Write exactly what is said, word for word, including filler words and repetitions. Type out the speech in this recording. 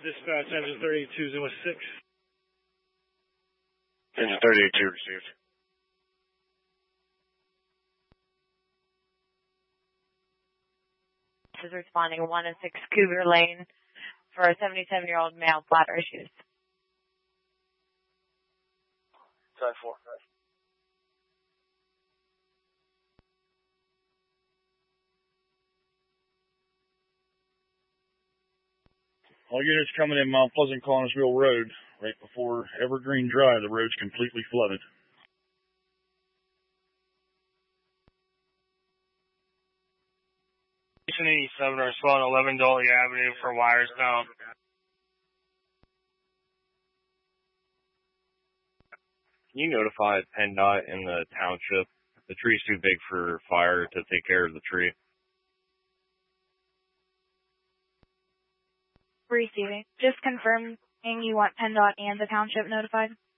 Dispatch, engine thirty-two, Zuma six. Engine thirty-two received. This is responding one and six Cougar Lane for a seventy-seven-year-old male, bladder issues. Side four. All units coming in Mount Pleasant Connersville Road, right before Evergreen Drive. The road's completely flooded. eighty-seven are responding eleven Dolly Avenue for wires down. Can you notify PennDOT in the township? The tree's too big for fire to take care of the tree. Receiving. Just confirming you want PennDOT and the township notified?